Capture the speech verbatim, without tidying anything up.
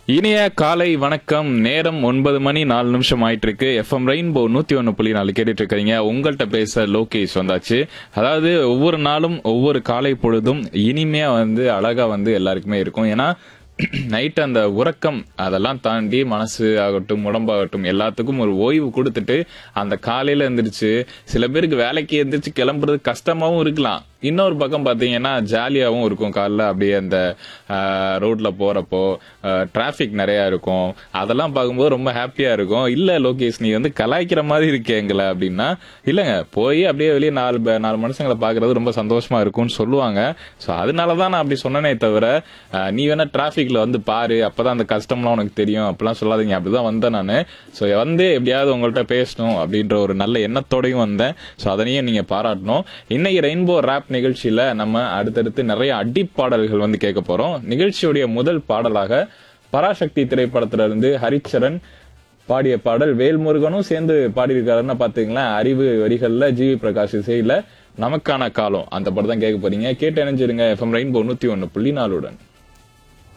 இனிய காலை வணக்கம். நேரம் ஒன்பது மணி நாலு நிமிஷம் ஆயிட்டு இருக்கு. எஃப்எம் ரெயின்போ நூத்தி ஒன்னு புள்ளி நாலு கேட்டுட்டு இருக்கீங்க. உங்கள்கிட்ட பேச லோகேஷ் வந்தாச்சு. அதாவது ஒவ்வொரு நாளும் ஒவ்வொரு காலை பொழுதும் இனிமையா வந்து அழகா வந்து எல்லாருக்குமே இருக்கும். ஏன்னா நைட் அந்த உறக்கம் அதெல்லாம் தாண்டி மனசு ஆகட்டும் உடம்பாகட்டும் எல்லாத்துக்கும் ஒரு ஓய்வு கொடுத்துட்டு அந்த காலையில எந்திரிச்சு சில பேருக்கு வேலைக்கு எந்திரிச்சு கிளம்புறது கஷ்டமாவும் இருக்கலாம். இன்னொரு பக்கம் பாத்தீங்கன்னா ஜாலியாவும் இருக்கும். காலைல அப்படியே அந்த ரோட்ல போறப்போ டிராபிக் நிறைய இருக்கும். அதெல்லாம் பார்க்கும்போது ரொம்ப ஹாப்பியா இருக்கும். இல்ல லோகேஷ் நீ வந்து கலாய்க்கிற மாதிரி இருக்கேங்கள அப்படின்னா, இல்லங்க போய் அப்படியே வெளியே நாலு நாலு மனுஷங்களை பாக்குறது ரொம்ப சந்தோஷமா இருக்கும்னு சொல்லுவாங்க. சோ அதனாலதான் நான் அப்படி சொன்னனே தவிர, நீ வேணா டிராபிக்ல வந்து பாரு, அப்பதான் அந்த கஷ்டம்லாம் உனக்கு தெரியும் அப்படிலாம் சொல்லாதீங்க. அப்படிதான் வந்தேன் நானு. சோ வந்து எப்படியாவது உங்கள்கிட்ட பேசணும் அப்படின்ற ஒரு நல்ல எண்ணத்தோடையும் வந்தேன். சோ அதனையும் நீங்க பாராட்டணும். இன்னைக்கு ரெயின்போ ராப் நிகழ்ச்சியில நம்ம அடுத்தடுத்து நிறைய அடிப்பாடல்கள் வந்து கேட்க போறோம். நிகழ்ச்சியுடைய முதல் பாடலாக பராசக்தி திரைப்படத்தில இருந்து ஹரிச்சரன் பாடிய பாடல், வேல்முருகனும் சேர்ந்து பாடியிருக்காருன்னா பாத்தீங்களேன். அறிவு வரிகள்ல ஜி வி பிரகாஷ் இசையில நமக்கான காலம் அந்த படம் தான் கேட்க போறீங்க. கேட்டு இணைஞ்சிருங்க எஃப்எம் ரெயின்போ நூத்தி ஒன்னு புள்ளி நாலுடன்.